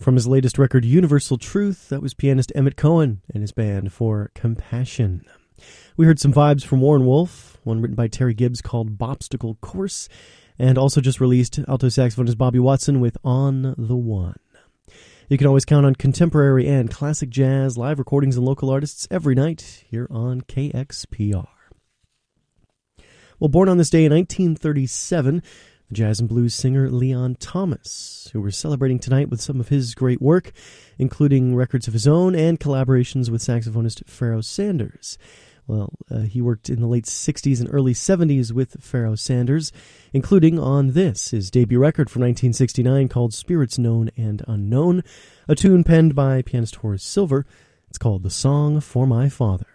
From his latest record, Universal Truth, that was pianist Emmett Cohen and his band for Compassion. We heard some vibes from Warren Wolf, one written by Terry Gibbs called Bobstacle Course, and also just released alto saxophonist Bobby Watson with On the One. You can always count on contemporary and classic jazz, live recordings, and local artists every night here on KXPR. Well, born on this day in 1937, the jazz and blues singer Leon Thomas, who we're celebrating tonight with some of his great work, including records of his own and collaborations with saxophonist Pharoah Sanders. Well, he worked in the late 60s and early 70s with Pharoah Sanders, including on this, his debut record from 1969 called Spirits Known and Unknown, a tune penned by pianist Horace Silver. It's called The Song for My Father.